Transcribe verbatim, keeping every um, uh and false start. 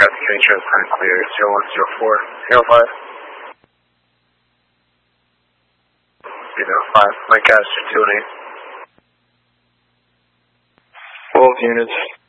got the train trans time clear, zero one zero four, zero five. zero five, Lancaster two and eight. Both units.